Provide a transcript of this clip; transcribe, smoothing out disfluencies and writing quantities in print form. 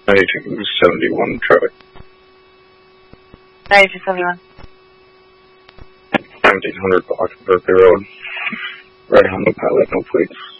9271 traffic. 9271. 1900 block of Berkeley Road. Right on the pilot, no plates.